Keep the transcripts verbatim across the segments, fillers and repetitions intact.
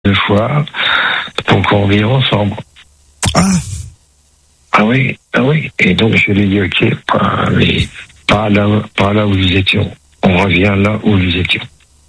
deux fois pour qu'on vive ensemble. Ah. Ah oui, ah oui. Et donc je lui ai dit ok, pas, mais pas là, pas là où nous étions. On revient là où nous étions.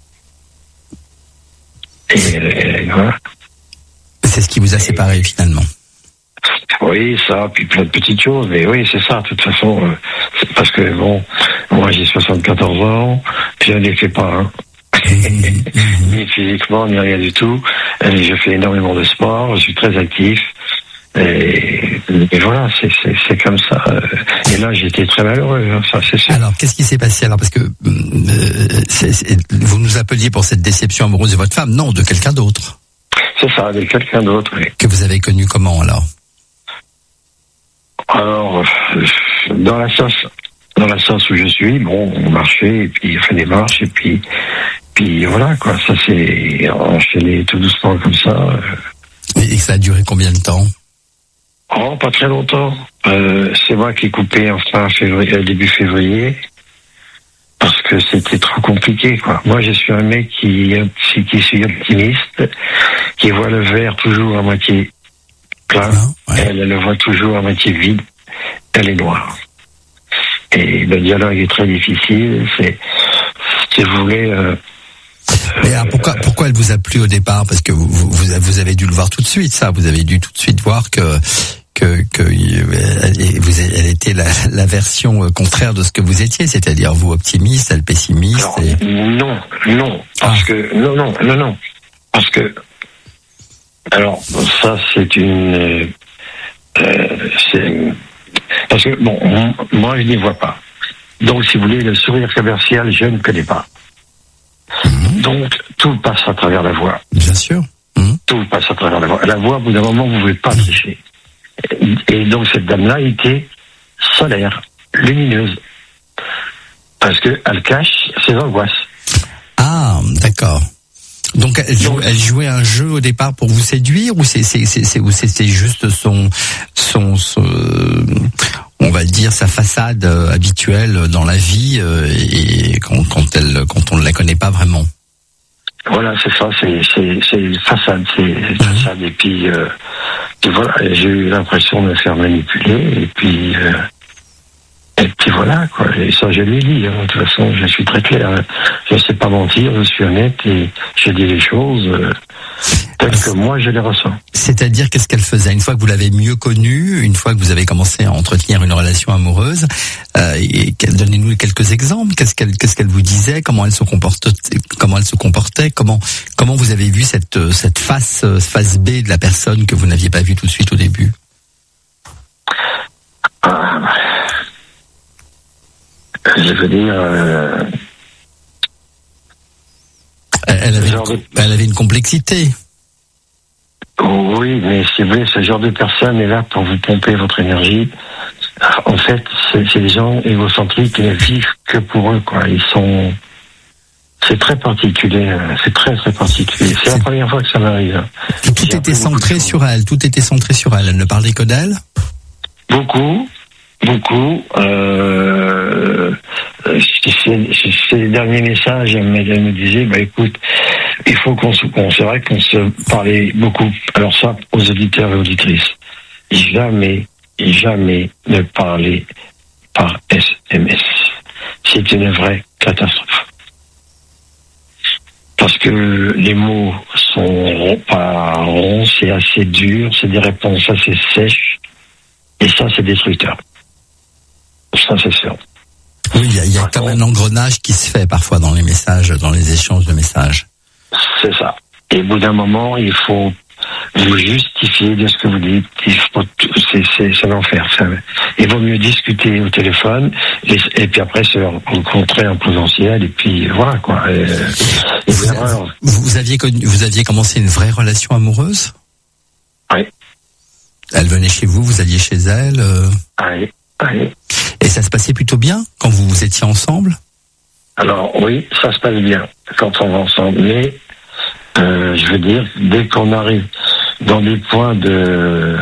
Et, et voilà. C'est ce qui vous a séparés finalement. Oui, ça, puis plein de petites choses, mais oui, c'est ça, de toute façon, euh, c'est parce que bon, moi j'ai soixante-quatorze ans, je ne les fais pas, hein. Ni physiquement, ni rien du tout. Et je fais énormément de sport, je suis très actif. Et, et voilà, c'est, c'est, c'est comme ça. Et là, j'étais très malheureux, hein, ça c'est sûr. Alors, qu'est-ce qui s'est passé alors? Parce que euh, c'est, c'est, vous nous appeliez pour cette déception amoureuse de votre femme, non, de quelqu'un d'autre. C'est ça, de quelqu'un d'autre, oui. Que vous avez connu comment alors? Alors, dans la sauce, dans la sauce où je suis, bon, on marchait, et puis on fait des marches, et puis, puis voilà, quoi, ça s'est enchaîné tout doucement comme ça. Et ça a duré combien de temps? Oh, pas très longtemps. Euh, c'est moi qui ai coupé en fin février, début février, parce que c'était trop compliqué, quoi. Moi, je suis un mec qui, qui suis optimiste, qui voit le verre toujours à moitié plein. Ouais. Elle, elle le voit toujours à moitié vide. Elle est noire. Et le dialogue est très difficile. C'est, si vous voulez. Euh, Mais alors pourquoi, pourquoi elle vous a plu au départ? Parce que vous, vous, vous avez dû le voir tout de suite, ça. Vous avez dû tout de suite voir que que, que elle, vous, elle était la, la version contraire de ce que vous étiez, c'est-à-dire vous optimiste, elle pessimiste. Alors, et... Non, non, parce ah. que non, non, non, non, parce que alors ça c'est une, euh, c'est parce que bon, moi je n'y vois pas. Donc si vous voulez, le sourire commercial, je ne connais pas. Mmh. Donc tout passe à travers la voix. Bien sûr. Mmh. Tout passe à travers la voix. La voix, au bout d'un moment, vous ne pouvez pas tricher. Et donc cette dame-là était solaire, lumineuse, parce que elle cache ses angoisses. Ah, d'accord. Donc elle, jou- elle jouait un jeu au départ pour vous séduire, ou c'est c'est c'est, c'est ou c'était juste son son, son on va dire sa façade habituelle dans la vie, et quand quand elle quand on ne la connaît pas vraiment. Voilà, c'est ça, c'est c'est c'est une façade, c'est une façade, et puis euh, et voilà, j'ai eu l'impression de me faire manipuler, et puis euh, et puis voilà, quoi. Et ça, je lui ai dit, hein. De toute façon, je suis très clair, hein. Je ne sais pas mentir, je suis honnête, et je dis les choses euh, telles que moi je les ressens. C'est-à-dire, qu'est-ce qu'elle faisait une fois que vous l'avez mieux connue, une fois que vous avez commencé à entretenir une relation amoureuse, euh, et donnez-nous quelques exemples. Qu'est-ce qu'elle, qu'est-ce qu'elle vous disait, comment elle se comportait, comment elle se comportait, comment, comment vous avez vu cette, cette face, face B de la personne que vous n'aviez pas vue tout de suite au début? Ah, je veux dire, euh, elle, avait une, de... elle avait une complexité. Oui, mais si vous voulez, ce genre de personne est là pour vous pomper votre énergie. En fait, c'est, c'est des gens égocentriques qui ne vivent que pour eux, quoi. Ils sont, c'est très particulier, c'est très très particulier. C'est, c'est... la première fois que ça m'arrive. Tout, tout était centré sur elle, tout était centré sur elle. Elle ne parlait que d'elle? Beaucoup. Beaucoup. Euh, c'est, c'est les derniers messages, elle me, elle me disait, bah écoute, il faut qu'on se, qu'on, c'est vrai qu'on se parlait beaucoup. Alors ça, aux auditeurs et auditrices, jamais, jamais ne parler par S M S. C'est une vraie catastrophe. Parce que les mots sont pas ronds, c'est assez dur, c'est des réponses assez sèches, et ça, c'est destructeur. Ça, c'est sûr. Oui, il y a, y a comme un engrenage qui se fait parfois dans les messages, dans les échanges de messages. C'est ça. Et au bout d'un moment, il faut vous justifier de ce que vous dites. Il faut, c'est, c'est, c'est l'enfer. Ça. Il vaut mieux discuter au téléphone et, et puis après se rencontrer en présentiel, et puis voilà, quoi. Et, et vous, vous, vous, aviez connu, vous aviez commencé une vraie relation amoureuse? Oui. Elle venait chez vous, vous alliez chez elle euh... Oui. Oui. Et ça se passait plutôt bien quand vous, vous étiez ensemble? Alors oui, ça se passe bien quand on va ensemble, mais euh, je veux dire, dès qu'on arrive dans des points de,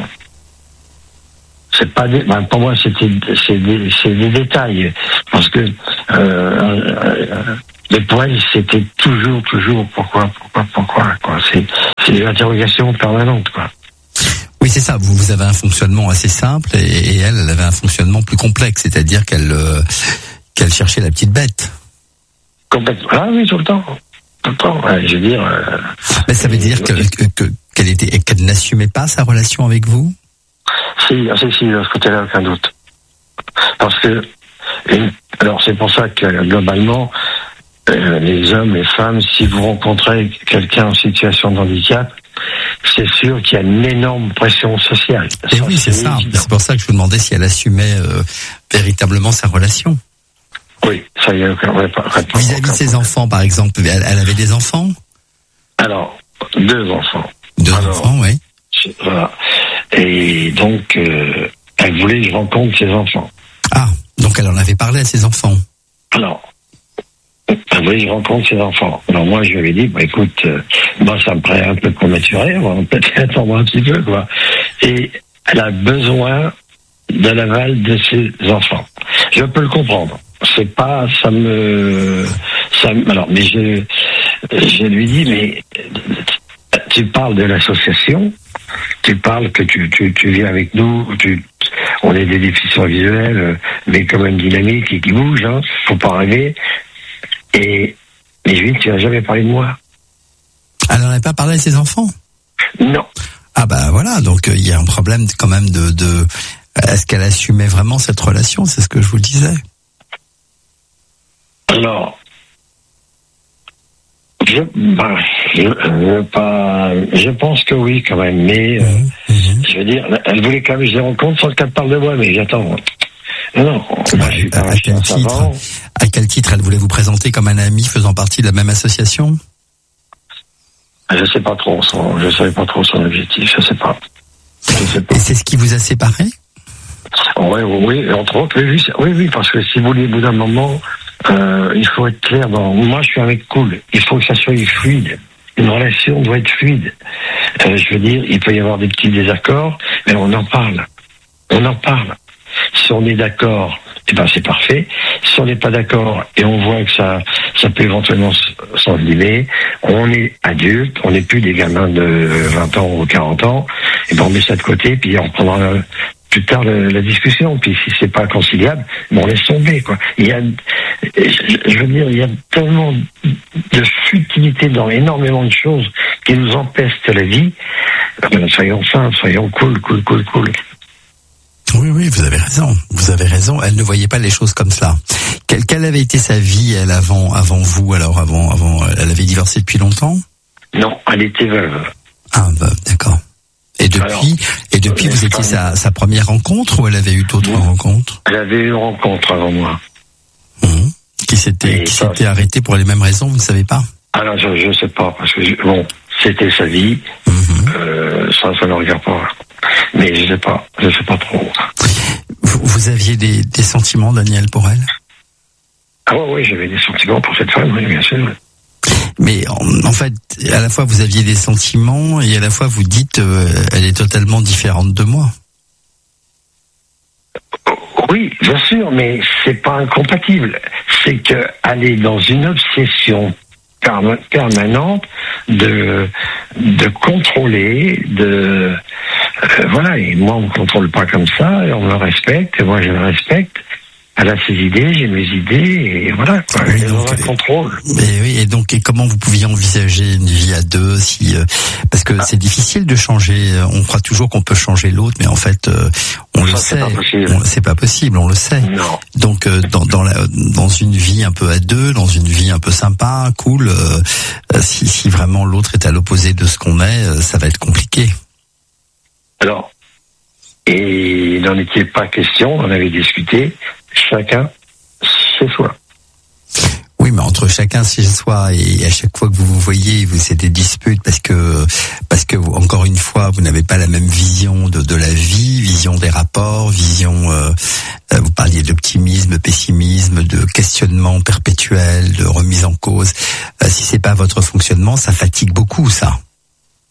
c'est pas des, ben pour moi c'était c'est des, c'est des détails, parce que euh, Mais pour elle, c'était toujours, toujours pourquoi, pourquoi, pourquoi, quoi. C'est, c'est des interrogations permanentes, quoi. Oui, c'est ça. Vous, vous avez un fonctionnement assez simple et, et elle, elle avait un fonctionnement plus complexe, c'est-à-dire qu'elle, euh, qu'elle cherchait la petite bête. Complètement. Ah oui, tout le temps. Tout le temps. Ouais, je veux dire. Euh, Mais ça veut dire que, que, que, qu'elle était, qu'elle n'assumait pas sa relation avec vous? Si, si, si, de ce côté-là, aucun doute. Parce que, une, alors c'est pour ça que globalement, euh, les hommes, les femmes, si vous rencontrez quelqu'un en situation de handicap, c'est sûr qu'il y a une énorme pression sociale. Et oui, c'est ça. Évident. C'est pour ça que je vous demandais si elle assumait euh, véritablement sa relation. Oui, ça y est, aucun, ouais, pas, pas, vis-à-vis de ses enfants, par exemple, elle, elle avait des enfants? Alors, deux enfants. Deux Alors, enfants, oui. Voilà. Et donc, euh, elle voulait que je rencontre ses enfants. Ah, donc elle en avait parlé à ses enfants. Alors, elle voulait que je rencontre ses enfants. Alors moi, je lui avais dit, bah écoute, euh, moi, ça me paraît un peu prématuré, on va peut-être attendre un petit peu, quoi. Et elle a besoin de l'aval de ses enfants. Je peux le comprendre. C'est pas, ça me, ça me, alors, mais je, je lui dis, mais tu parles de l'association, tu parles que tu, tu, tu viens avec nous, tu, on est des déficients visuels, mais quand même dynamiques et qui bougent, hein, faut pas rêver. Et, mais je lui dis, tu n'as jamais parlé de moi. Elle n'en a pas parlé à ses enfants? Non. Ah bah voilà, donc il euh, y a un problème quand même de, de, est-ce qu'elle assumait vraiment cette relation? C'est ce que je vous disais. Alors, je, bah, je, je, pas, je pense que oui, quand même, mais, euh, mmh. je veux dire, elle voulait quand même que je les rencontre sans qu'elle parle de moi, mais j'attends. Non, moi, je suis pas à, quel titre, à quel titre elle voulait vous présenter comme un ami faisant partie de la même association? Je sais pas trop son, je savais pas trop son objectif, je sais pas. Je sais pas. Et c'est ce qui vous a séparé? Oui, oui, entre autres, oui, oui, oui, parce que si vous voulez, au bout d'un moment, euh, il faut être clair dans, moi, je suis un mec cool. Il faut que ça soit fluide. Une relation doit être fluide. Euh, je veux dire, il peut y avoir des petits désaccords, mais on en parle. On en parle. Si on est d'accord, eh ben c'est parfait. Si on n'est pas d'accord et on voit que ça, ça peut éventuellement s'envenimer, on est adulte, on n'est plus des gamins de vingt ans ou quarante ans, et ben on met ça de côté, puis on reprendra plus tard le, la discussion. Puis si c'est pas conciliable, ben on laisse tomber, quoi. Il y a, je, je veux dire, il y a tellement de futilité dans énormément de choses qui nous empestent la vie. Ben, soyons simples, soyons cool, cool, cool, cool. Oui, oui, vous avez raison. Vous avez raison. Elle ne voyait pas les choses comme cela. Quelle, quelle avait été sa vie, elle, avant, avant vous, alors, avant, avant, elle avait divorcé depuis longtemps? Non, elle était veuve. Ah, veuve, d'accord. Et depuis, alors, et depuis, vous étiez sa, sa première rencontre ou elle avait eu d'autres oui. rencontres? Elle avait eu une rencontre avant moi. Mmh. Qui s'était, qui s'était ça, arrêtée pour les mêmes raisons, vous ne savez pas? Alors, je, je sais pas, parce que, je, bon, c'était sa vie, mmh. euh, ça, ça ne regarde pas. Mais je sais pas, je sais pas trop. Vous, vous aviez des, des sentiments, Daniel, pour elle? Ah oui, oui, j'avais des sentiments pour cette femme, oui, bien sûr. Mais en, en fait, à la fois vous aviez des sentiments et à la fois vous dites, euh, elle est totalement différente de moi. Oui, bien sûr, mais c'est pas incompatible. C'est qu'elle est dans une obsession permanente de de contrôler, de euh, voilà, et moi on me contrôle pas comme ça, et on me respecte, et moi je le respecte. Elle a ses idées, j'ai mes idées, et voilà, quoi. Oui, Elle est donc, dans un contrôle. Mais oui, et donc, et comment vous pouviez envisager une vie à deux, si, euh, parce que ah. c'est difficile de changer, on croit toujours qu'on peut changer l'autre, mais en fait, euh, on ça, le sait. On, c'est pas possible, on le sait. Non. Donc, euh, dans, dans la, dans une vie un peu à deux, dans une vie un peu sympa, cool, euh, si, si vraiment l'autre est à l'opposé de ce qu'on est, ça va être compliqué. Alors, et il n'en était pas question, on avait discuté, chacun chez soi. Oui, mais entre chacun chez soi et à chaque fois que vous vous voyez, vous c'est des disputes parce que parce que vous, encore une fois, vous n'avez pas la même vision de, de la vie, vision des rapports, vision. Euh, vous parliez d'optimisme, pessimisme, de questionnement perpétuel, de remise en cause. Euh, si c'est pas votre fonctionnement, ça fatigue beaucoup, ça. Ça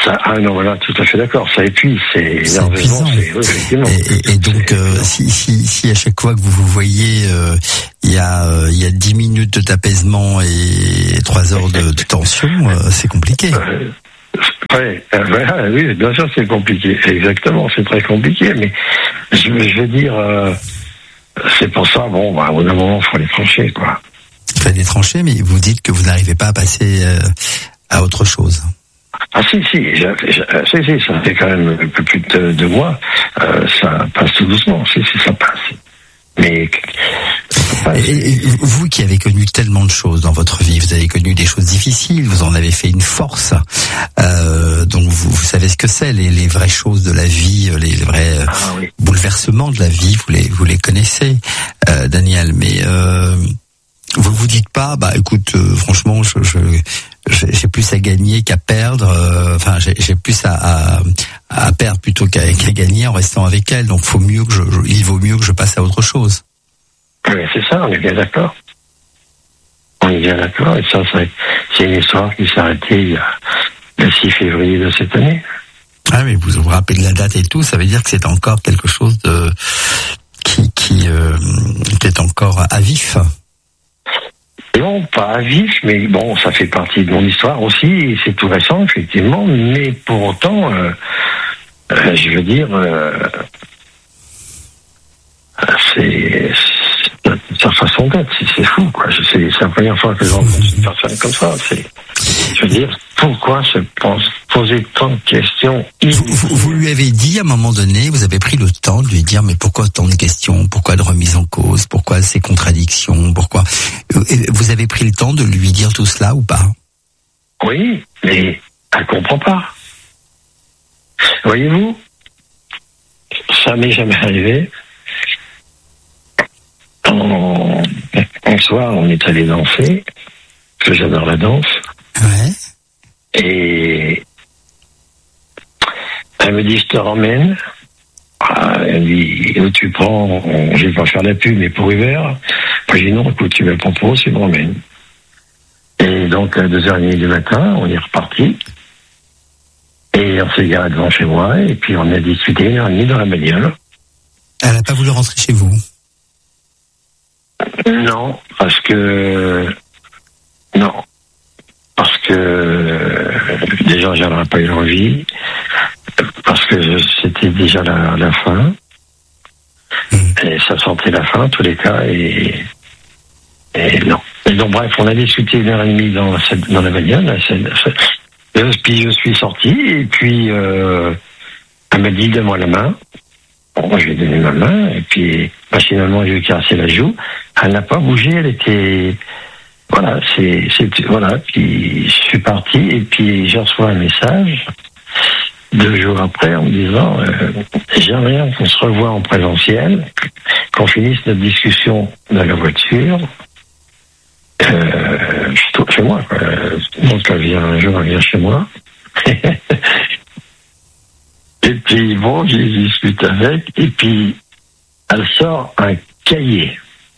Ça, ah non, voilà, tout à fait d'accord. Ça épuise, c'est C'est énervement, épuisant. c'est, oui, effectivement. Et, et, et donc, euh, si, si, si à chaque fois que vous vous voyez, euh, il y a, euh, il y a dix minutes d'apaisement et trois heures de, de tension, euh, c'est compliqué. Euh, ouais, euh, voilà, oui, bien sûr, c'est compliqué. Exactement, c'est très compliqué. Mais je, je veux dire, euh, c'est pour ça, bon, bah, au bout d'un moment, il faut les trancher, quoi. Il faut les trancher, mais vous dites que vous n'arrivez pas à passer euh, à autre chose. Ah si, si, j'ai, j'ai, si, si, ça fait quand même un peu plus de deux mois. Euh, ça passe tout doucement, si, si, ça passe. Mais ça passe. Et, et vous qui avez connu tellement de choses dans votre vie, vous avez connu des choses difficiles, vous en avez fait une force. Euh, donc vous, vous savez ce que c'est, les, les vraies choses de la vie, les, les vrais Ah, oui. bouleversements de la vie. Vous les, vous les connaissez, euh, Daniel. Mais euh, vous vous dites pas, bah écoute, euh, franchement, je, je j'ai plus à gagner qu'à perdre. Euh, enfin, j'ai, j'ai plus à, à, à perdre plutôt qu'à, qu'à gagner en restant avec elle. Donc, faut mieux que je, je, il vaut mieux que je passe à autre chose. Oui, c'est ça, on est bien d'accord. On est bien d'accord, et ça, c'est, c'est une histoire qui s'est arrêtée il y a le six février de cette année. Ah, mais vous vous rappelez de la date et tout, ça veut dire que c'est encore quelque chose de qui qui, euh, qui est encore à vif. Non, pas à vif, mais bon, ça fait partie de mon histoire aussi, et c'est tout récent, effectivement, mais pour autant, euh, euh, je veux dire, euh, c'est, c'est sa façon d'être, c'est, c'est fou, quoi. Je sais, c'est la première fois que j'entends une personne comme ça, c'est, je veux dire, pourquoi se pense, poser tant de questions vous, vous, vous lui avez dit à un moment donné, vous avez pris le temps de lui dire, mais pourquoi tant de questions, pourquoi de remise en cause, pourquoi ces contradictions, pourquoi vous avez pris le temps de lui dire tout cela ou pas? Oui, mais elle comprend pas. Voyez-vous, ça m'est jamais arrivé. En, un soir, on est allé danser, que j'adore la danse. Ouais. Et elle me dit, je te ramène. Ah, elle me dit, où tu prends, on, je vais pas faire la pub, mais pour Uber. Moi, j'ai dit, non, écoute, tu me prends pour, tu me ramènes. Et donc, à deux heures trente du matin, on est reparti. Et on s'est garé devant chez moi, et puis on a discuté une heure et demie dans la bagnole. Elle n'a pas voulu rentrer chez vous? Non, parce que... Non. Parce que déjà j'avais pas eu l'envie, parce que c'était déjà la, la fin, et ça sentait la fin en tous les cas, et, et non. Et donc bref, on a discuté une heure et demie dans, cette, dans la bagnole, puis je suis sorti, et puis euh, elle m'a dit donne-moi la main. Bon, moi je lui ai donné ma main, et puis machinalement je lui ai caressé la joue. Elle n'a pas bougé, elle était... Voilà, c'est, c'est, voilà, puis je suis parti, et puis je reçois un message, deux jours après, en me disant, euh, j'aimerais qu'on se revoie en présentiel, qu'on finisse notre discussion dans la voiture, euh, chez moi, quoi. Donc elle vient un jour, elle vient chez moi. Et puis bon, je discute avec, et puis elle sort un cahier.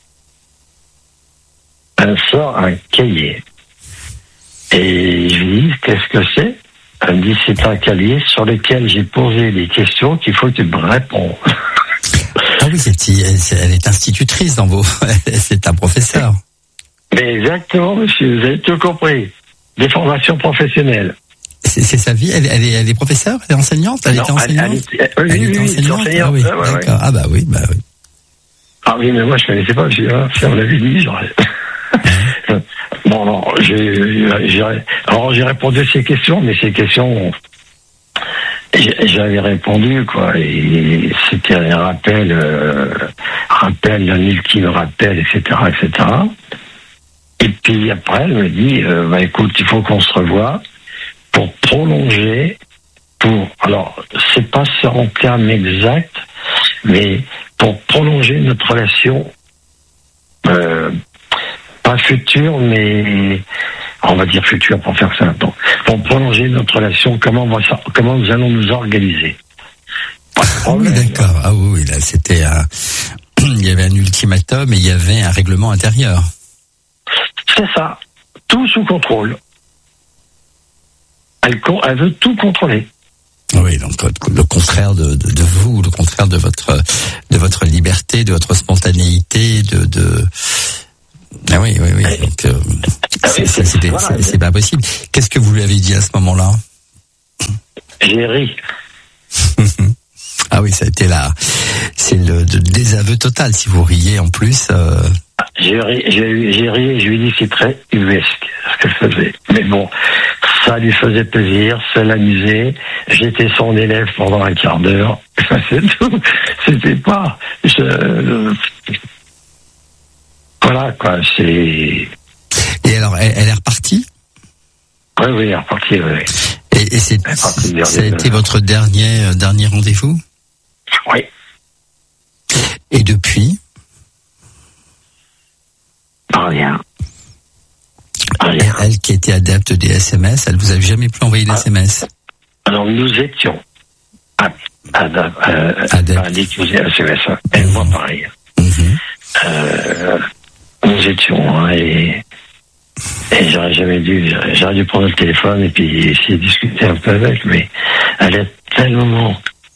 Elle sort un cahier. Et je lui dis, qu'est-ce que c'est? Elle me dit, c'est un cahier sur lequel j'ai posé des questions qu'il faut que tu me répondes. Ah oui, c'est, elle est institutrice dans vos... C'est un professeur. Mais exactement, monsieur, vous avez tout compris. Des formations professionnelles. C'est, c'est sa vie, elle, elle, est, elle est professeure, elle est enseignante, elle non, était enseignante. Elle, elle, elle, elle, elle oui, était oui, enseignante. enseignante. Ah oui, ouais, ouais, d'accord. Ouais. Ah bah oui, bah oui. Ah oui, mais moi je connaissais pas. Je dis, ah, si on l'avait dit, j'aurais. Bon, non, j'ai, j'ai, alors j'ai répondu à ces questions, mais ces questions, j'avais répondu, quoi, et c'était un rappel, euh, rappel, un ultime rappel, et cetera, et cetera. Et puis après, elle me dit, euh, bah écoute, il faut qu'on se revoie pour prolonger, pour, alors, c'est pas sur un terme exact, mais pour prolonger notre relation, euh, pas future, mais on va dire future pour faire ça. Donc, pour prolonger notre relation, comment, on va, comment nous allons nous organiser. Pas de problème. Oui, d'accord. Ah oui, là, c'était un... il y avait un ultimatum et il y avait un règlement intérieur. C'est ça. Tout sous contrôle. Elle, elle veut tout contrôler. Oui, donc le contraire de, de, de vous, le contraire de votre de votre liberté, de votre spontanéité, de de ah oui oui oui. Donc euh, c'est, c'est, c'est, voilà, c'est, c'est pas possible. Qu'est-ce que vous lui avez dit à ce moment-là? J'ai ri. Ah oui, ça a été là. C'est le, le désaveu total. Si vous riez en plus. Euh... J'ai ri, j'ai, j'ai ri et je lui ai dit c'est très uesque ce qu'elle faisait. Mais bon, ça lui faisait plaisir, ça l'amusait. J'étais son élève pendant un quart d'heure. C'est tout. C'était pas. Je, euh, voilà quoi. C'est. Et alors, elle, elle est repartie? Oui, oui, elle est repartie. Oui. Et, et c'est, ça a été votre dernier euh, dernier rendez-vous? Oui. Et depuis? Rien. Rien. Elle qui était adepte des S M S, elle vous a jamais plus envoyé des ah. S M S? Alors nous étions addicts aux S M S. Elle moi pareil. Mm-hmm. Euh, nous étions hein, et, et j'aurais jamais dû, j'aurais dû prendre le téléphone et puis essayer de discuter un peu avec, mais elle est tellement.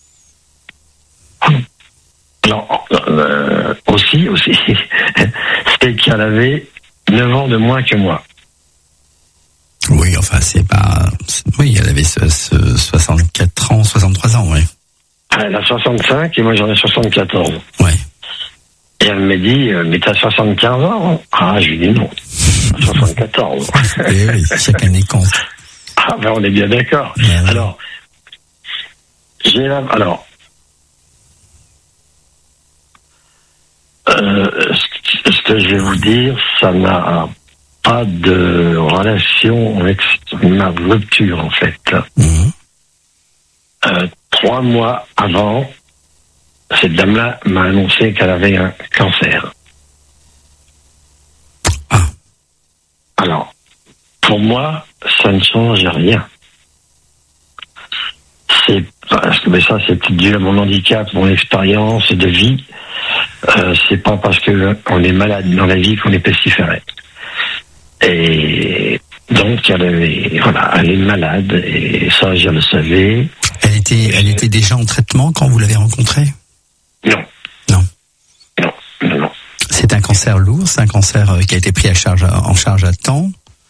Alors, euh, aussi, aussi, c'est qu'elle avait neuf ans de moins que moi. Oui, enfin, c'est pas... C'est, oui, elle avait ce, ce soixante-quatre ans, soixante-trois ans, oui. Elle a soixante-cinq et moi j'en ai soixante-quatorze. Oui. Et elle me dit, mais t'as soixante-quinze ans? Ah, je lui dis non. soixante-quatorze. Et oui, chaque année compte. Ah, ben on est bien d'accord. Ouais. Alors, j'ai la... Alors... Euh, ce que je vais vous dire, ça n'a pas de relation avec ma rupture, en fait. Mmh. Euh, trois mois avant, cette dame-là m'a annoncé qu'elle avait un cancer. Ah. Alors, pour moi, ça ne change rien. C'est parce que mais ça, c'est dû à mon handicap, mon expérience de vie. Euh, c'est pas parce que on est malade dans la vie qu'on est pestiféré. Et donc elle est, voilà, elle est malade et ça je le savais. Elle était, elle était déjà en traitement quand vous l'avez rencontrée? Non. Non. Non, non, non. C'est un cancer lourd, c'est un cancer qui a été pris à charge, en charge à temps?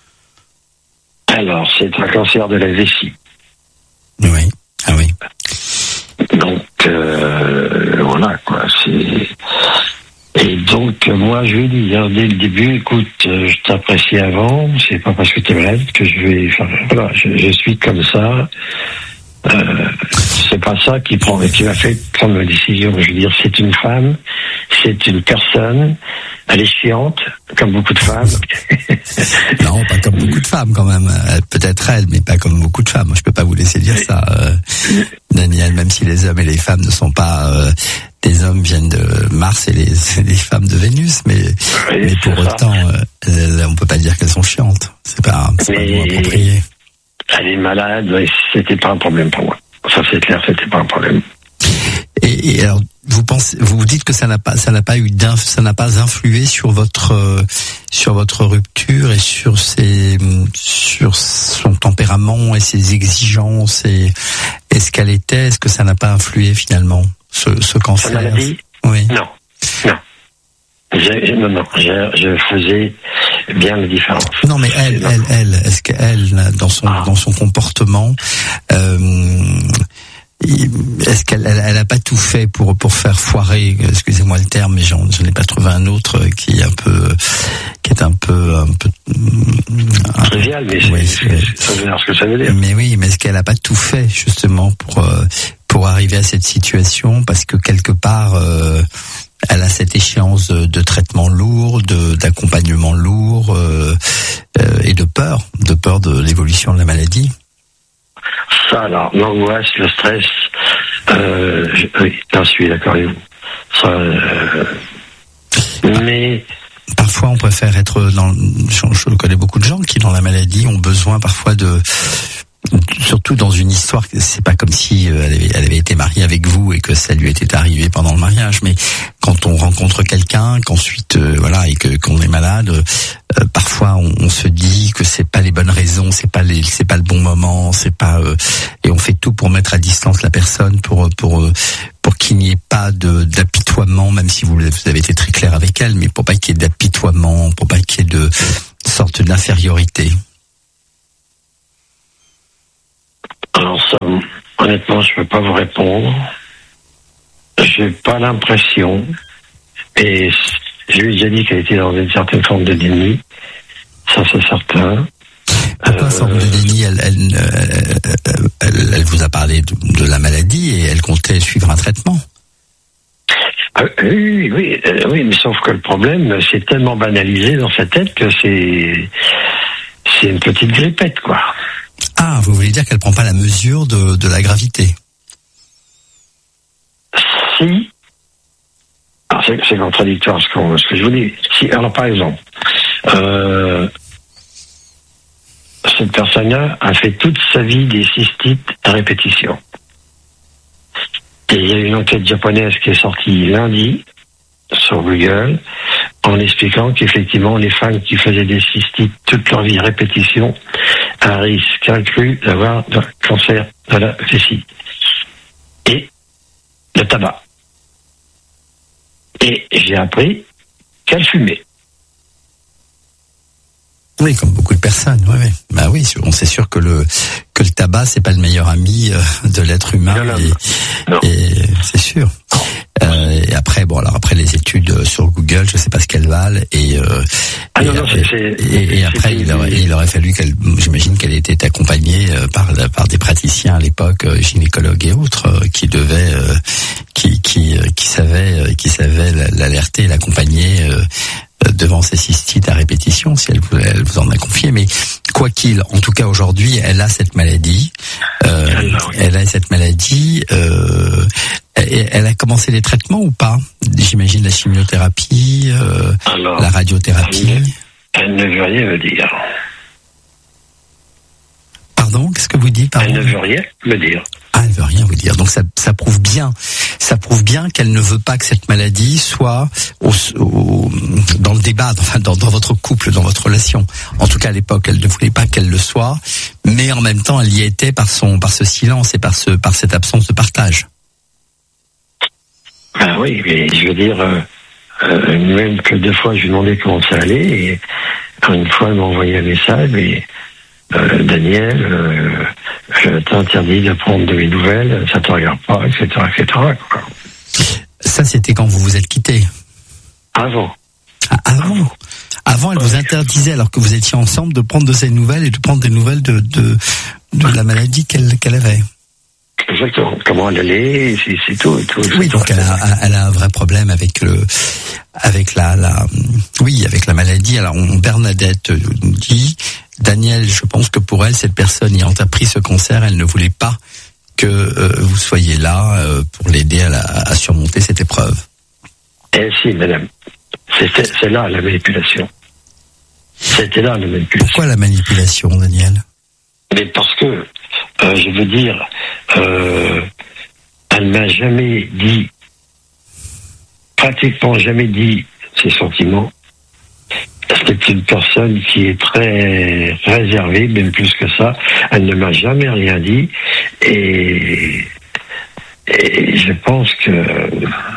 Alors, c'est un cancer de la vessie. Oui. Ah oui. Donc, euh, voilà, quoi, c'est... Et donc, moi, je lui ai dit, hein, dès le début, écoute, euh, je t'apprécie avant, c'est pas parce que t'es malade que je vais... Enfin, voilà, je, je suis comme ça. Euh, c'est pas ça qui prend, qui m'a fait prendre ma décision. Je veux dire, c'est une femme, c'est une personne, elle est chiante, comme beaucoup de femmes. Non, pas comme beaucoup de femmes quand même. Peut-être elle, mais pas comme beaucoup de femmes. Je peux pas vous laisser dire ça, euh, Daniel, même si les hommes et les femmes ne sont pas... Euh, les hommes viennent de Mars et les, les femmes de Vénus, mais, oui, mais pour autant, euh, on peut pas dire qu'elles sont chiantes. C'est pas, c'est pas le mot approprié. Elle est malade, et c'était pas un problème pour moi. Ça c'est clair, c'était pas un problème. Et, et alors, vous pensez, vous vous dites que ça n'a pas, ça n'a pas eu d'inf, ça n'a pas influé sur votre, euh, sur votre rupture et sur ses, sur son tempérament et ses exigences et est-ce qu'elle était, est-ce que ça n'a pas influé finalement ce, ce cancer? Sa maladie? Oui. Non, non. Je, non, non, je, je faisais bien la différence. Non, mais elle, elle, elle, est-ce qu'elle, dans son, ah. dans son comportement, euh, est-ce qu'elle, elle, elle a pas tout fait pour pour faire foirer, excusez-moi le terme, mais j'en, j'en ai pas trouvé un autre qui est un peu, qui est un peu, un peu trivial, mais oui, c'est, c'est, ça veut dire ce que ça veut dire. Mais oui, mais est-ce qu'elle a pas tout fait justement pour pour arriver à cette situation, parce que quelque part. Euh, Elle a cette échéance de, de traitement lourd, de, d'accompagnement lourd euh, euh, et de peur, de peur de l'évolution de la maladie. Ça, alors, l'angoisse, le stress, euh, je, oui, je suis d'accord avec vous. Ça, euh, mais parfois, on préfère être dans. Je, je connais beaucoup de gens qui, dans la maladie, ont besoin parfois de surtout dans une histoire, c'est pas comme si elle avait, elle avait été mariée avec vous et que ça lui était arrivé pendant le mariage, mais quand on rencontre quelqu'un, qu'ensuite euh, voilà, et que qu'on est malade, euh, parfois on, on se dit que c'est pas les bonnes raisons, c'est pas les, c'est pas le bon moment, c'est pas euh, et on fait tout pour mettre à distance la personne, pour pour euh, pour qu'il n'y ait pas de d'apitoiement, même si vous, vous avez été très clair avec elle, mais pour pas qu'il y ait d'apitoiement, pour pas qu'il y ait de sorte d'infériorité. Alors ça, honnêtement, je peux pas vous répondre. J'ai pas l'impression, et je lui ai déjà dit qu'elle était dans une certaine forme de déni, ça c'est certain. Pourquoi euh, forme de déni? Elle, elle, elle, elle, elle vous a parlé de, de la maladie et elle comptait suivre un traitement. Euh, oui, oui, euh, oui, mais sauf que le problème, c'est tellement banalisé dans sa tête que c'est, c'est une petite grippette, quoi. Ah, vous voulez dire qu'elle prend pas la mesure de, de la gravité? Si. Alors c'est, c'est contradictoire ce, qu'on, ce que je vous dis. Si, alors par exemple, euh, cette personne-là a fait toute sa vie des cystites à répétition. Et il y a une enquête japonaise qui est sortie lundi sur Google en expliquant qu'effectivement les femmes qui faisaient des cystites toute leur vie à répétition a un risque accru d'avoir un cancer de la vessie. Et le tabac. Et j'ai appris qu'elle fumait. Oui, comme beaucoup de personnes. Oui, oui. Bah oui, on sait sûr que le que le tabac c'est pas le meilleur ami de l'être humain. Non, non. Et, et c'est sûr. Euh, et après, bon, alors après les études sur Google, je sais pas ce qu'elles valent. Et euh, ah, et, non, non, après, c'est, c'est, et, et après, c'est, il aurait, il aurait fallu qu'elle, j'imagine qu'elle était accompagnée par par des praticiens à l'époque, gynécologues et autres, qui devaient, qui qui qui savaient, qui savaient l'alerter, et l'accompagner devant ces cystites à répétition, si elle vous, elle vous en a confié. Mais quoi qu'il, en tout cas aujourd'hui, elle a cette maladie. Euh, elle a cette maladie. Euh, elle, elle a commencé les traitements ou pas? J'imagine la chimiothérapie, euh, Alors, la radiothérapie. Elle, elle ne veut rien me dire. Pardon, qu'est-ce que vous dites? Pardon. Elle ne veut rien me dire. Ah, elle veut rien vous dire. Donc ça, ça prouve bien, ça prouve bien qu'elle ne veut pas que cette maladie soit au, au, dans le débat, enfin dans, dans votre couple, dans votre relation. En tout cas, à l'époque, elle ne voulait pas qu'elle le soit, mais en même temps, elle y était par son, par ce silence et par ce, par cette absence de partage. Ah oui, mais je veux dire, euh, euh, même que deux fois, je lui demandais comment ça allait, et une fois, elle m'a envoyé un message, et Euh, Daniel, euh, je t'interdis de prendre de mes nouvelles, ça te regarde pas, et cetera, et cetera. Quoi. Ça, c'était quand vous vous êtes quittés? Avant. Ah, avant. Avant, elle vous interdisait, alors que vous étiez ensemble, de prendre de ses nouvelles et de prendre des nouvelles de de, de la maladie qu'elle qu'elle avait. Exactement. Comment elle allait, c'est, c'est tout, et tout. Oui, donc elle a, elle a un vrai problème avec le, avec la, la, oui, avec la maladie. Alors, on, Bernadette nous dit, Daniel, je pense que pour elle, cette personne ayant appris ce cancer, elle ne voulait pas que euh, vous soyez là euh, pour l'aider à, la, à surmonter cette épreuve. Eh si, madame. C'est, c'est, c'est là la manipulation. C'était là la manipulation. Pourquoi la manipulation, Daniel? Mais parce que, euh, je veux dire, euh, elle m'a jamais dit, pratiquement jamais dit ses sentiments. C'est une personne qui est très réservée, même plus que ça. Elle ne m'a jamais rien dit. Et, et je pense que...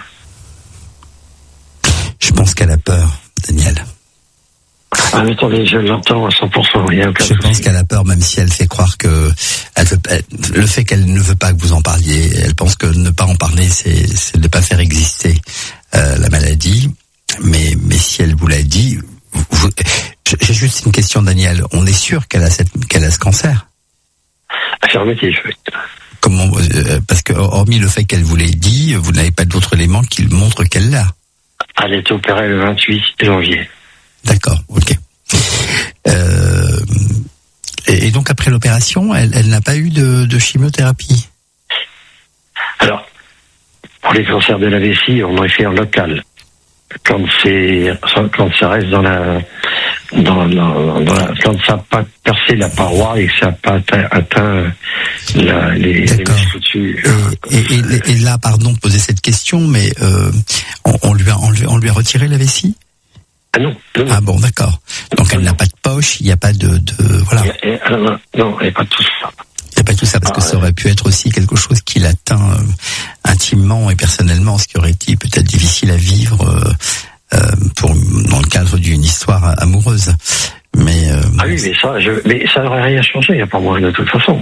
Je pense qu'elle a peur, Daniel. Ah, mais attendez, je l'entends à cent pour cent. Il y a aucun je pense qu'elle a peur, même si elle fait croire que elle veut, elle, le fait qu'elle ne veut pas que vous en parliez, elle pense que ne pas en parler, c'est, c'est ne pas faire exister euh, la maladie. Mais, mais si elle vous l'a dit, vous, j'ai juste une question, Daniel. On est sûr qu'elle a cette, qu'elle a ce cancer? Affirmatif, oui. Comment, euh, parce que hormis le fait qu'elle vous l'ait dit, vous n'avez pas d'autres éléments qui montrent qu'elle l'a. Elle est opérée le vingt-huit janvier. D'accord, ok. Euh, et, et donc après l'opération, elle, elle n'a pas eu de, de chimiothérapie? Alors, pour les cancers de la vessie, on en fait en local. Quand c'est, quand ça reste dans la, dans, dans, dans la, quand ça n'a pas percé la paroi et que ça n'a pas atteint, atteint la, les, les muscles. Et, et, et, et là, pardon de poser cette question, mais euh, on, on, lui a, on, lui, on lui a retiré la vessie? Ah non, non. Ah bon, d'accord. Donc elle n'a pas de poche, il n'y a pas de... de voilà. Et, et, alors, non, il n'y a pas tout ça. Il n'y a pas tout ça, parce ah, que ça aurait pu être aussi quelque chose qui l'atteint euh, intimement et personnellement, ce qui aurait été peut-être difficile à vivre euh, euh, pour, dans le cadre d'une histoire amoureuse. Mais, euh, ah oui, mais ça, je, mais ça n'aurait rien changé, pour moi, de toute façon.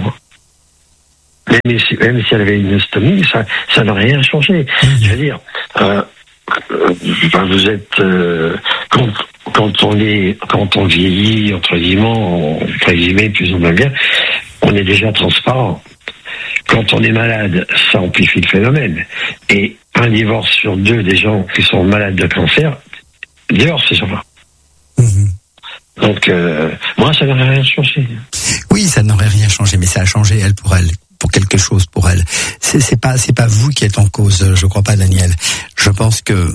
Même si, même si elle avait une stomie, ça, ça n'aurait rien changé. Mmh. Je veux dire, euh, ben vous êtes euh, quand, quand on est quand on vieillit entre guillemets, entre guillemets plus ou moins bien, on est déjà transparent. Quand on est malade, ça amplifie le phénomène. Et un divorce sur deux des gens qui sont malades de cancer, divorce ces gens-là. Mmh. Donc euh, moi ça n'aurait rien changé. Oui, ça n'aurait rien changé, mais ça a changé elle pour elle. Pour quelque chose pour elle. C'est, c'est pas, c'est pas vous qui êtes en cause, je crois pas, Daniel. Je pense que,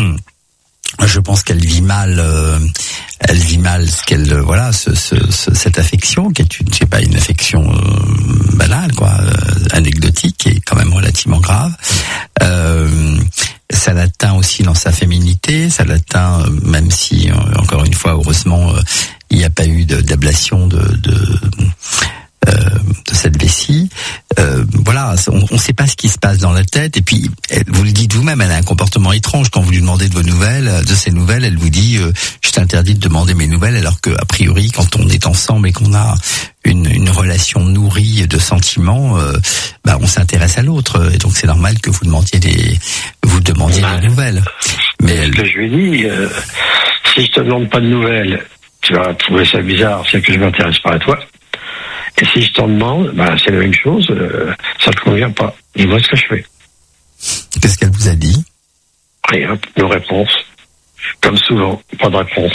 je pense qu'elle vit mal, euh, elle vit mal ce qu'elle, euh, voilà, ce, ce, ce, cette affection qui est une, c'est pas une affection euh, banale, quoi, euh, anecdotique et quand même relativement grave. Euh, ça l'atteint aussi dans sa féminité, ça l'atteint, euh, même si, euh, encore une fois, heureusement, euh, il n'y a pas eu de, d'ablation de, de Euh, de cette vessie. Euh, voilà, on ne sait pas ce qui se passe dans la tête. Et puis, elle, vous le dites vous-même, elle a un comportement étrange. Quand vous lui demandez de vos nouvelles, de ses nouvelles, elle vous dit euh, « je t'interdis de demander mes nouvelles », alors que a priori, quand on est ensemble et qu'on a une, une relation nourrie de sentiments, euh, bah, on s'intéresse à l'autre. Et donc, c'est normal que vous demandiez des, vous demandiez des nouvelles. Mais elle... ce que je lui dis, euh, si je te demande pas de nouvelles, tu vas trouver ça bizarre, c'est que je m'intéresse pas à toi. Et si je t'en demande, ben c'est la même chose, euh, ça te convient pas. Dis-moi ce que je fais. Qu'est-ce qu'elle vous a dit? Rien, nos réponses. Comme souvent, pas de réponse.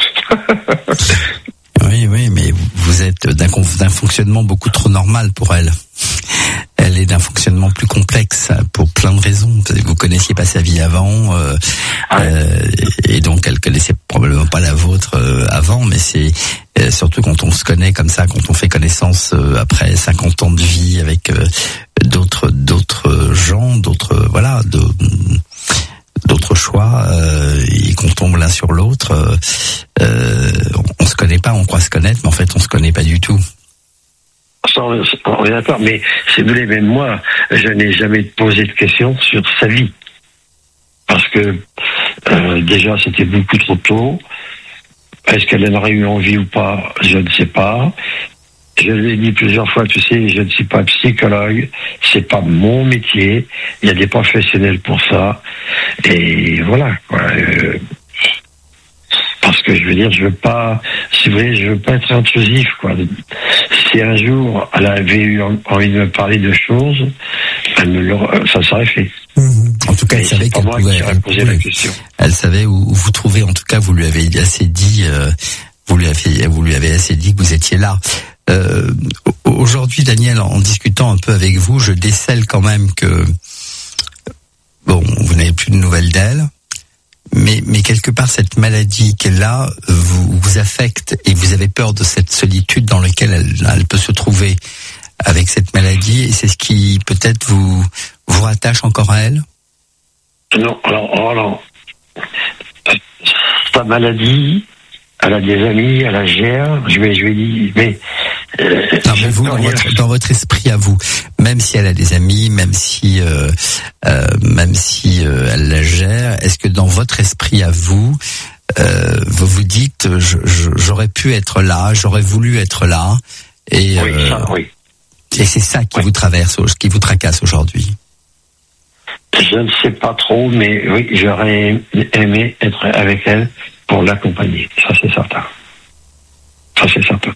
Oui, oui, mais vous êtes d'un, d'un fonctionnement beaucoup trop normal pour elle. Elle est d'un fonctionnement plus complexe pour plein de raisons. Vous connaissiez pas sa vie avant, euh, ah ouais. euh, et donc elle connaissait probablement pas la vôtre euh, avant, mais c'est euh, surtout quand on se connaît comme ça, quand on fait connaissance euh, après cinquante ans de vie avec euh, d'autres d'autres gens, d'autres voilà, de, d'autres choix, euh, et qu'on tombe l'un sur l'autre. Euh, euh, on, on se connaît pas, on croit se connaître, mais en fait on se connaît pas du tout. On est d'accord, mais si vous voulez, même moi, je n'ai jamais posé de questions sur sa vie. Parce que, euh, déjà, c'était beaucoup trop tôt. Est-ce qu'elle en aurait eu envie ou pas? Je ne sais pas. Je l'ai dit plusieurs fois, tu sais, je ne suis pas psychologue, c'est pas mon métier. Il y a des professionnels pour ça. Et voilà, quoi. Euh, parce que je veux dire, je veux pas, si vous voulez, je veux pas être intrusif, quoi. Si un jour elle avait eu envie de me parler de choses, elle me le, ça serait fait. Mmh. En tout cas, elle savait qu'elle pouvait. Elle, poser la question. Elle savait où, où vous trouvez. En tout cas, vous lui avez assez dit, euh, vous lui avez, vous lui avez assez dit que vous étiez là. Euh, aujourd'hui, Daniel, en discutant un peu avec vous, je décèle quand même que bon, vous n'avez plus de nouvelles d'elle. Mais, mais quelque part, cette maladie qu'elle a vous, vous affecte et vous avez peur de cette solitude dans laquelle elle, elle peut se trouver avec cette maladie, et c'est ce qui peut-être vous, vous rattache encore à elle? Non, alors, alors sa maladie, elle a des amis, elle la gère, je vais, je vais dire, mais... Euh, non, mais vous, dans votre, dans votre esprit à vous, même si elle a des amis, même si, euh, euh, même si euh, elle la gère, est-ce que dans votre esprit à vous, euh, vous vous dites, je, je, j'aurais pu être là, j'aurais voulu être là, et oui, euh, ça, oui. Et c'est ça qui oui. vous traverse, qui vous tracasse aujourd'hui? Je ne sais pas trop, mais oui, j'aurais aimé être avec elle pour l'accompagner. Ça, c'est certain. Ça, c'est certain.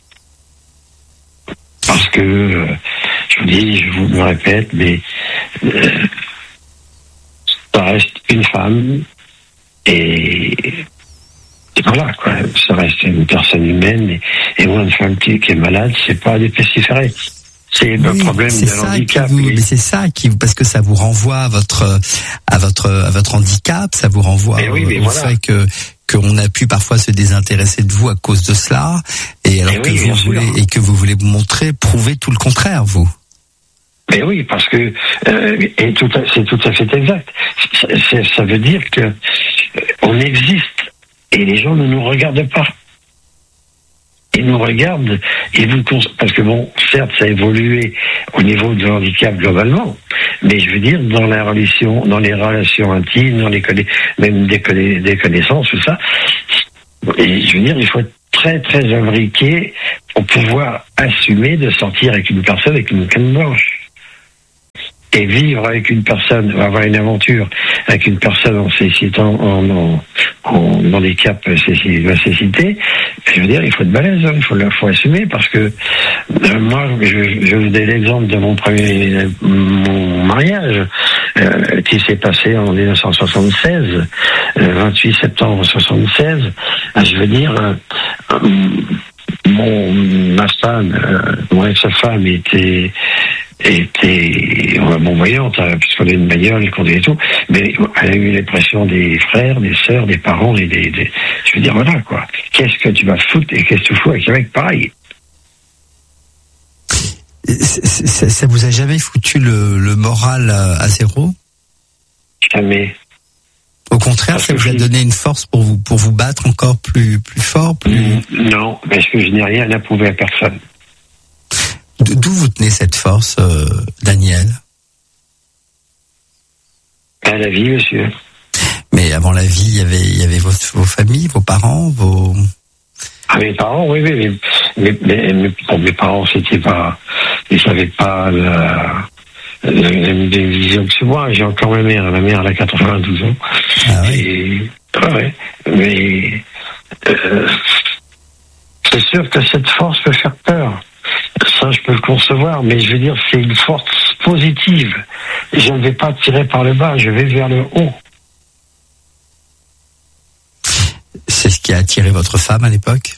Parce que, euh, je vous dis, je vous le répète, mais euh, ça reste une femme et, et voilà, quoi. Ça reste une personne humaine et, et moi, une femme qui, qui est malade, c'est pas des pestiférés. C'est le oui, problème de l'handicap. Vous, mais c'est ça qui, parce que ça vous renvoie à votre, à votre, à votre handicap, ça vous renvoie oui, au voilà. fait que, qu'on a pu parfois se désintéresser de vous à cause de cela, et alors et que oui, vous voulez et que vous voulez montrer, prouver tout le contraire, vous. Mais oui, parce que euh, et tout à, c'est tout à fait exact. Ça, c'est, ça veut dire que euh, on existe et les gens ne nous regardent pas. Ils nous regardent et vous parce que bon, certes, ça a évolué au niveau du handicap globalement, mais je veux dire dans la relation, dans les relations intimes, dans les conna- même des, conna- des connaissances, tout ça. Et je veux dire, il faut être très très imbriqué pour pouvoir assumer de sortir avec une personne avec une canne blanche. Et vivre avec une personne, avoir une aventure avec une personne en cécité, en, en, en, en handicap cécité, je veux dire, il faut être balèze, hein, il faut, faut assumer, parce que euh, moi, je, je vous donne l'exemple de mon premier mon mariage, euh, qui s'est passé en dix-neuf cent soixante-seize, euh, vingt-huit septembre soixante-seize. Je veux dire, euh, mon ma femme, euh, mon ex-femme était était bon voyante, hein, puisqu'on a une bagnole, qu'on et tout, mais elle a eu les pressions des frères, des sœurs, des parents, et des, des je veux dire, voilà, quoi. Qu'est-ce que tu vas foutre et qu'est-ce que tu fous avec un mec pareil? Ça, ça vous a jamais foutu le, le moral à zéro? Jamais. Au contraire, parce ça vous a donné une force pour vous, pour vous battre encore plus, plus fort, plus... Non, parce que je n'ai rien à prouver à personne. D'où vous tenez cette force, euh, Daniel? À la vie, monsieur. Mais avant la vie, il y avait, il y avait vos, vos familles, vos parents, vos... Ah, mes parents, oui, oui, mais, mais, mais pour mes parents, c'était pas... Ils savaient pas la... la, la, la vision que c'est moi. J'ai encore ma mère. Ma mère, elle a quatre-vingt-douze ans. Ah oui. Et, ouais, mais... Euh, c'est sûr que cette force peut faire peur. Ça, je peux le concevoir, mais je veux dire, c'est une force positive. Je ne vais pas tirer par le bas, je vais vers le haut. C'est ce qui a attiré votre femme à l'époque?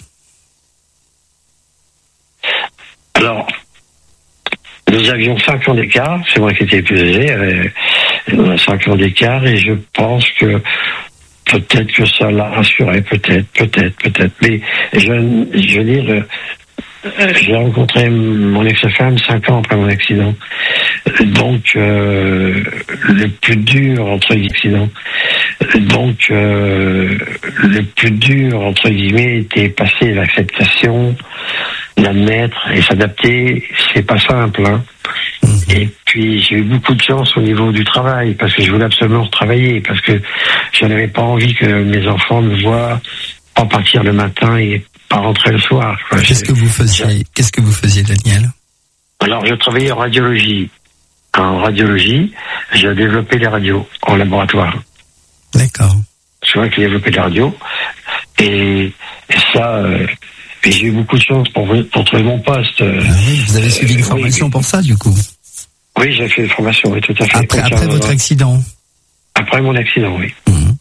Alors, nous avions cinq ans d'écart, c'est moi qui étais plus âgé, on a cinq ans d'écart, et je pense que peut-être que ça l'a rassuré, peut-être, peut-être, peut-être, mais je, je veux dire... J'ai rencontré mon ex-femme cinq ans après mon accident. Donc, euh, le plus dur entre guillemets, donc euh, le plus dur entre guillemets était passer l'acceptation, l'admettre et s'adapter. C'est pas simple, hein. Et puis j'ai eu beaucoup de chance au niveau du travail parce que je voulais absolument retravailler, parce que je n'avais pas envie que mes enfants me voient pas partir le matin et pas rentrer le soir. Quoi. Qu'est-ce que vous faisiez Qu'est-ce que vous faisiez, Daniel? Alors, je travaillais en radiologie. En radiologie, j'ai développé les radios en laboratoire. D'accord. C'est vrai que j'ai développé les radios. Et, et ça, euh, et j'ai eu beaucoup de chance pour, pour trouver mon poste. Ah oui, vous avez suivi une formation oui, pour ça, du coup? Oui, j'ai fait une formation, oui, tout à fait. Après, après votre euh, accident? Après mon accident, oui. Mmh.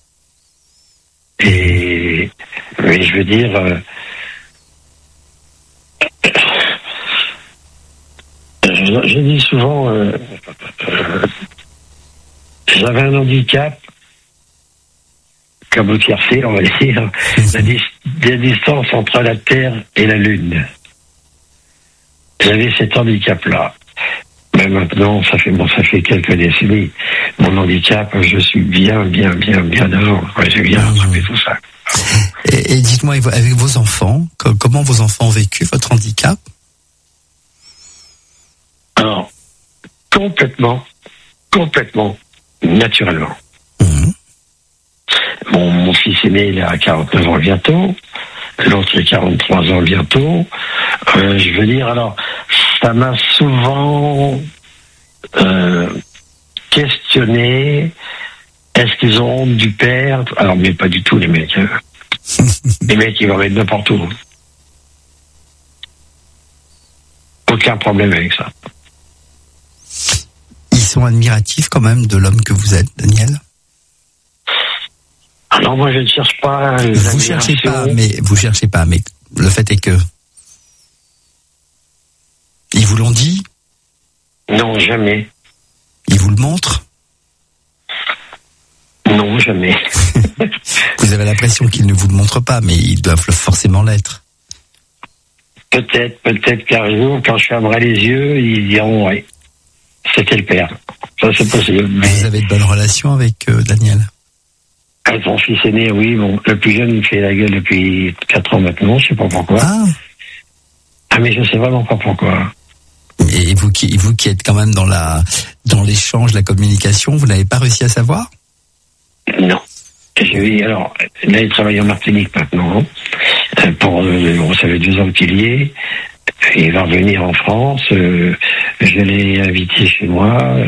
Et oui, je veux dire... Euh, Je, je dis souvent, euh, euh, j'avais un handicap, comme au tiercé, on va dire, la, dis, la distance entre la Terre et la Lune. J'avais cet handicap-là. Mais maintenant, ça fait bon, ça fait quelques décennies. Mon handicap, je suis bien, bien, bien, bien devant. Ouais, j'ai bien rattrapé tout ça. Et, et dites-moi, avec vos enfants, comment vos enfants ont vécu votre handicap? Alors, complètement, complètement, naturellement. Mmh. Mon, mon fils aîné, il a quarante-neuf ans bientôt. L'autre, il a quarante-trois ans bientôt. Euh, je veux dire, alors, ça m'a souvent euh, questionné. Est-ce qu'ils ont honte du père? Alors, mais pas du tout, les mecs. Hein. Les mecs, ils vont mettre n'importe où. Aucun problème avec ça. Ils sont admiratifs quand même de l'homme que vous êtes, Daniel? Alors moi je ne cherche pas. Vous cherchez pas, mais vous cherchez pas, mais le fait est que ils vous l'ont dit? Non, jamais. Ils vous le montrent? Non, jamais. Vous avez l'impression qu'ils ne vous le montrent pas, mais ils doivent forcément l'être. Peut-être, peut-être qu'un jour, quand je fermerai les yeux, ils diront, oui, c'était le père. Ça, c'est possible. Mais... Vous avez de bonnes relations avec euh, Daniel? Avec mon fils aîné, oui. Bon, le plus jeune, il fait la gueule depuis quatre ans maintenant, je sais pas pourquoi. Ah, ah mais je sais vraiment pas pourquoi. et vous qui, vous qui êtes quand même dans la, dans l'échange, la communication, vous n'avez pas réussi à savoir? Non. J'ai, alors, là, il travaille en Martinique maintenant. Hein, pour, euh, bon, ça fait deux ans qu'il y est. Il va revenir en France. Euh, je l'ai invité chez moi.